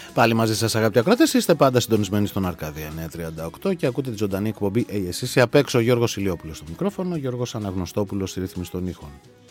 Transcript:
Πάλι μαζί σας αγαπητοί ακροατές, είστε πάντα συντονισμένοι στον Αρκάδια 938 και ακούτε τη ζωντανή εκπομπή. Εσείς απ' έξω, Γιώργος Ηλιόπουλος στο μικρόφωνο, Γιώργος Αναγνωστόπουλος στη ρύθμιση των ήχων.